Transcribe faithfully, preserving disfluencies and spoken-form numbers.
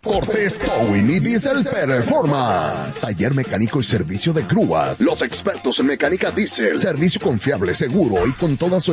Transportes Towing y Diesel Performance. Taller mecánico y servicio de grúas. Los expertos en mecánica diésel. Servicio confiable, seguro y con toda su